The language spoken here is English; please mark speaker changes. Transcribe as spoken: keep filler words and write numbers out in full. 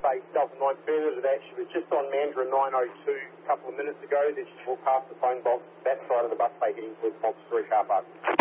Speaker 1: say doesn't mind further to that. She was just on Mandurah nine oh two a couple of minutes ago. Then she walked past the phone box, that side of the bus bay heading towards Box three car park.